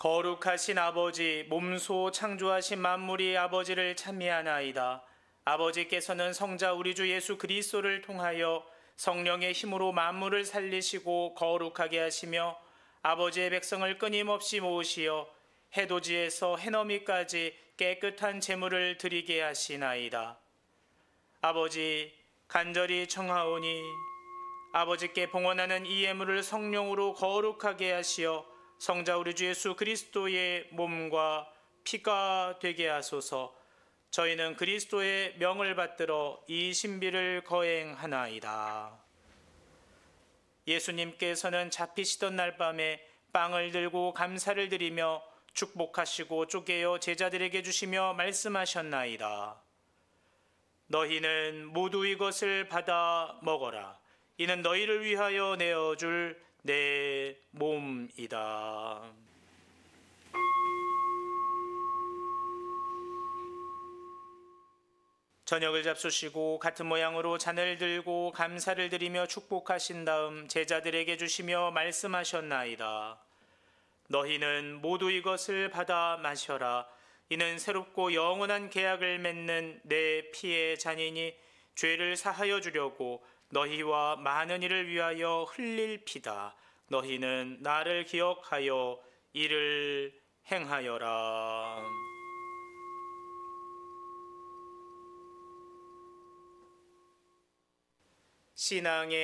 거룩하신 아버지, 몸소 창조하신 만물이 아버지를 찬미하나이다. 아버지께서는 성자 우리 주 예수 그리스도를 통하여 성령의 힘으로 만물을 살리시고 거룩하게 하시며 아버지의 백성을 끊임없이 모으시어 해돋이에서 해넘이까지 깨끗한 제물을 드리게 하시나이다. 아버지, 간절히 청하오니 아버지께 봉헌하는 이 예물을 성령으로 거룩하게 하시어 성자 우리 주 예수 그리스도의 몸과 피가 되게 하소서. 저희는 그리스도의 명을 받들어 이 신비를 거행하나이다. 예수님께서는 잡히시던 날 밤에 빵을 들고 감사를 드리며 축복하시고 쪼개어 제자들에게 주시며 말씀하셨나이다. 너희는 모두 이것을 받아 먹어라. 이는 너희를 위하여 내어줄 내 몸이다. 저녁을 잡수시고 같은 모양으로 잔을 들고 감사를 드리며 축복하신 다음 제자들에게 주시며 말씀하셨나이다. 너희는 모두 이것을 받아 마셔라. 이는 새롭고 영원한 계약을 맺는 내 피의 잔이니 죄를 사하여 주려고 너희와 많은 이를 위하여 흘릴 피다. 너희는 나를 기억하여 이를 행하여라. 신앙의